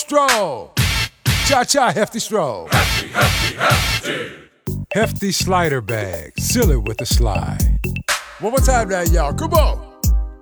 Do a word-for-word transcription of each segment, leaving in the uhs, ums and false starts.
Stroll. Cha-cha hefty stroll. Hefty, hefty, hefty. Hefty slider bag. Seal it with a slide. One more time now, y'all. Come on.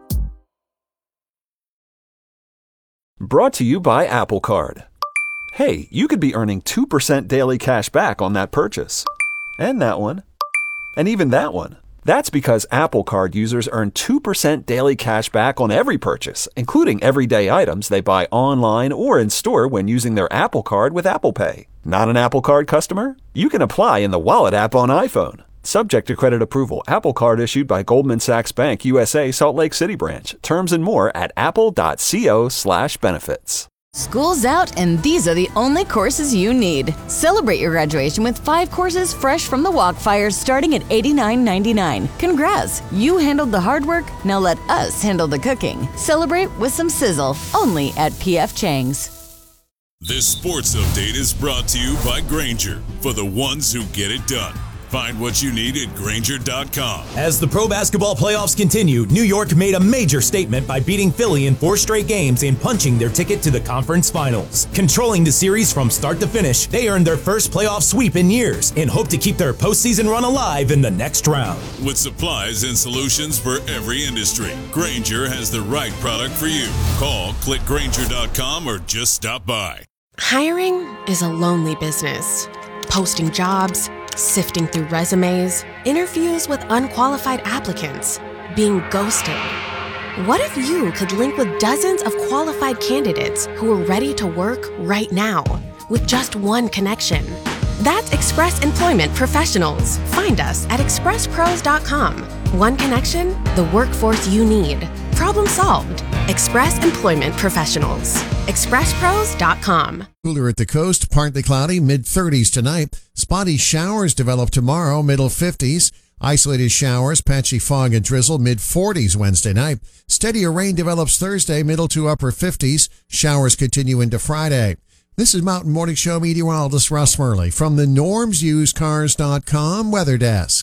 Brought to you by Apple Card. Hey, you could be earning two percent daily cash back on that purchase. And that one. And even that one. That's because Apple Card users earn two percent daily cash back on every purchase, including everyday items they buy online or in store when using their Apple Card with Apple Pay. Not an Apple Card customer? You can apply in the Wallet app on iPhone. Subject to credit approval. Apple Card issued by Goldman Sachs Bank U S A Salt Lake City branch. Terms and more at apple.co slash benefits. School's out and these are the only courses you need. Celebrate your graduation with five courses fresh from the Walkfire starting at eighty-nine ninety-nine. Congrats! You handled the hard work, now let us handle the cooking. Celebrate with some sizzle, only at P F Chang's. This sports update is brought to you by Grainger, for the ones who get it done. Find what you need at Grainger dot com. As the pro basketball playoffs continue, New York made a major statement by beating Philly in four straight games and punching their ticket to the conference finals. Controlling the series from start to finish, they earned their first playoff sweep in years and hope to keep their postseason run alive in the next round. With supplies and solutions for every industry, Grainger has the right product for you. Call, click Grainger dot com, or just stop by. Hiring is a lonely business. Posting jobs, sifting through resumes, interviews with unqualified applicants, being ghosted. What if you could link with dozens of qualified candidates who are ready to work right now with just one connection? That's Express Employment Professionals. Find us at express pros dot com. One connection, the workforce you need. Problem solved. Express Employment Professionals. express pros dot com. Cooler at the coast, partly cloudy, mid thirties tonight. Spotty showers develop tomorrow, middle fifties. Isolated showers, patchy fog and drizzle, mid forties Wednesday night. Steadier rain develops Thursday, middle to upper fifties. Showers continue into Friday. This is Mountain Morning Show meteorologist Russ Murley from the norms used cars dot com weather desk.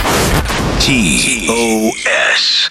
T O S.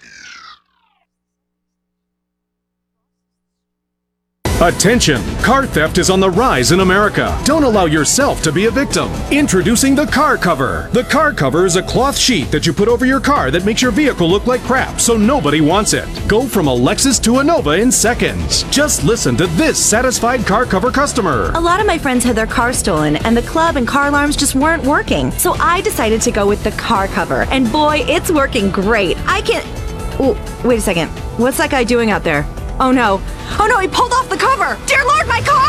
Attention! Car theft is on the rise in America. Don't allow yourself to be a victim. Introducing the Car Cover. The Car Cover is a cloth sheet that you put over your car that makes your vehicle look like crap, so nobody wants it. Go from a Lexus to a Nova in seconds. Just listen to this satisfied Car Cover customer. A lot of my friends had their cars stolen, and the club and car alarms just weren't working. So I decided to go with the Car Cover, and boy, it's working great. I can't... Oh, wait a second. What's that guy doing out there? Oh no. Oh no, he pulled off the cover! Dear Lord, my car!